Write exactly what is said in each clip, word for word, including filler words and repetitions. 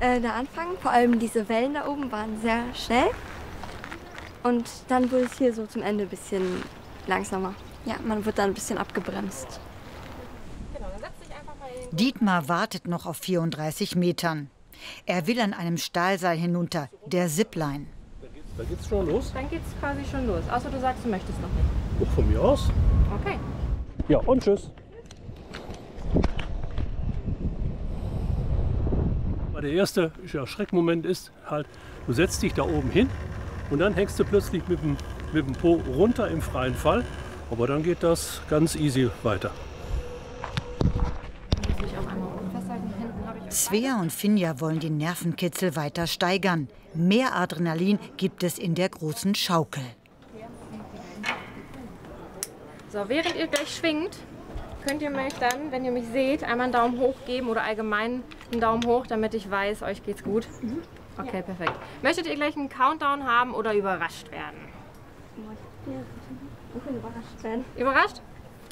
Äh, der Anfang, vor allem diese Wellen da oben, waren sehr schnell. Und dann wurde es hier so zum Ende ein bisschen langsamer. Ja, man wird dann ein bisschen abgebremst. Dietmar wartet noch auf vierunddreißig Metern. Er will an einem Stahlseil hinunter, der Zipline. Da geht's schon los? Dann geht's quasi schon los. Außer du sagst, du möchtest noch nicht. Doch, von mir aus. Okay. Ja, und tschüss. Der erste ja, Schreckmoment ist halt, du setzt dich da oben hin und dann hängst du plötzlich mit dem, mit dem Po runter im freien Fall. Aber dann geht das ganz easy weiter. Svea und Finja wollen den Nervenkitzel weiter steigern. Mehr Adrenalin gibt es in der großen Schaukel. So, während ihr gleich schwingt, könnt ihr mir dann, wenn ihr mich seht, einmal einen Daumen hoch geben oder allgemein einen Daumen hoch, damit ich weiß, euch geht's gut. Okay, ja. Perfekt. Möchtet ihr gleich einen Countdown haben oder überrascht werden? Wir können überrascht werden. Überrascht?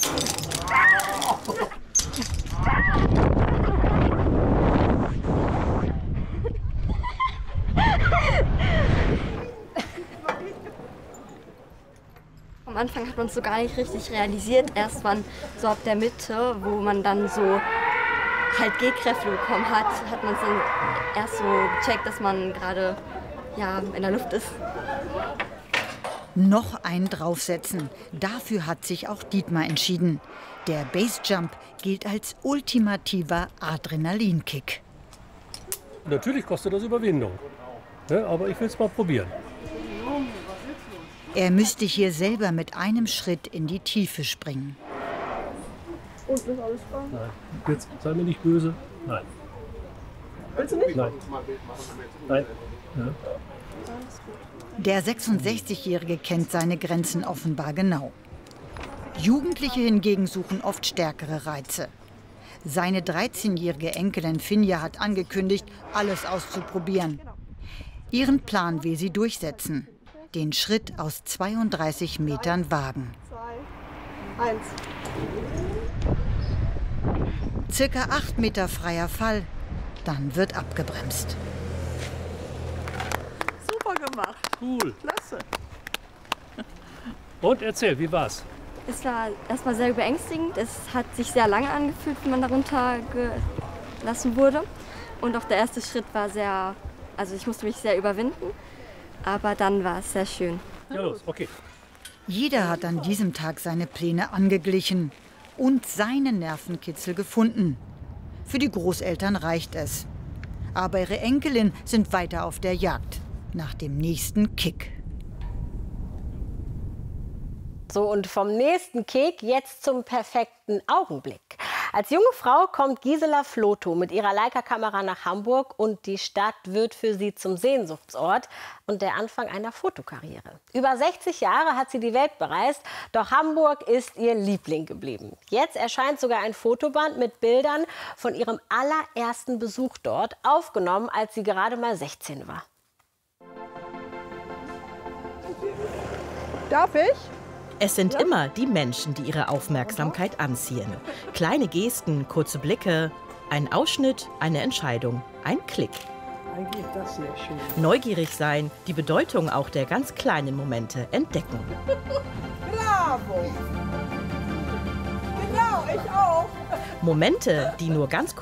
Am Anfang hat man es so gar nicht richtig realisiert. Erst wann so ab der Mitte, wo man dann so halt G-Kräfte bekommen hat, hat man es dann erst so gecheckt, dass man gerade ja, in der Luft ist. Noch einen draufsetzen. Dafür hat sich auch Dietmar entschieden. Der Basejump gilt als ultimativer Adrenalinkick. Natürlich kostet das Überwindung, ja, aber ich will es mal probieren. Er müsste hier selber mit einem Schritt in die Tiefe springen. Und ist alles klar? Nein, jetzt sei mir nicht böse. Nein. Willst du nicht? Nein. Nein. Ja. Der sechsundsechzigjährige kennt seine Grenzen offenbar genau. Jugendliche hingegen suchen oft stärkere Reize. Seine dreizehnjährige Enkelin Finja hat angekündigt, alles auszuprobieren. Ihren Plan will sie durchsetzen. Den Schritt aus zweiunddreißig Metern wagen. Zwei, eins. Circa acht Meter freier Fall, dann wird abgebremst. Super gemacht. Cool. Klasse. Und erzähl, wie war's? Es war erstmal sehr beängstigend. Es hat sich sehr lange angefühlt, wenn man darunter gelassen wurde. Und auch der erste Schritt war sehr, also ich musste mich sehr überwinden. Aber dann war es sehr schön. Ja, los, okay. Jeder hat an diesem Tag seine Pläne angeglichen und seinen Nervenkitzel gefunden. Für die Großeltern reicht es. Aber ihre Enkelin sind weiter auf der Jagd nach dem nächsten Kick. So, und vom nächsten Kick jetzt zum perfekten Augenblick. Als junge Frau kommt Gisela Flotow mit ihrer Leica-Kamera nach Hamburg und die Stadt wird für sie zum Sehnsuchtsort und der Anfang einer Fotokarriere. Über sechzig Jahre hat sie die Welt bereist, doch Hamburg ist ihr Liebling geblieben. Jetzt erscheint sogar ein Fotoband mit Bildern von ihrem allerersten Besuch dort, aufgenommen, als sie gerade mal sechzehn war. Darf ich? Es sind immer die Menschen, die ihre Aufmerksamkeit anziehen. Kleine Gesten, kurze Blicke, ein Ausschnitt, eine Entscheidung, ein Klick. Eigentlich ist das sehr schön. Neugierig sein, die Bedeutung auch der ganz kleinen Momente entdecken. Bravo! Genau, ich auch. Momente, die nur ganz